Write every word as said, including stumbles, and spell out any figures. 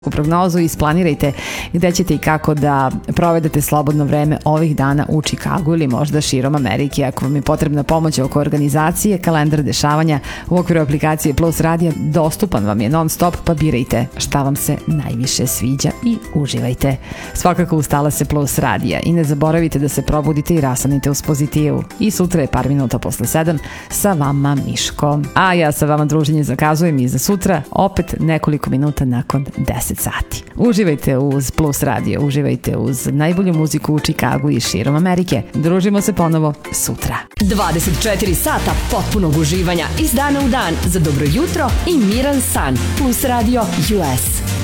prognozu i isplanirajte gde ćete i kako da provedete slobodno vreme ovih dana u Čikagu ili možda širom Amerike. Ako vam je potrebna pomoć oko organizacije, kalendar dešavanja u okviru aplikacije Plus Radija dostupan vam je non stop, pa birajte šta vam se najviše sviđa i uživajte. Svakako ustala se Plus Radija i ne zaboravite da se probudite i rasanite uz pozitivu. I sutra je par minuta posle sedam sa vama Miško. A ja sa vama druženje zakazujem i za sutra opet nekoliko minuta nakon deset sati. Uživajte uz Plus Radio, uživajte uz najbolju muziku u Čikagu i širom Amerike. Družimo se ponovo sutra. dvadeset četiri sata potpunog uživanja iz dana u dan za dobro jutro i miran san. Plus Radio U S.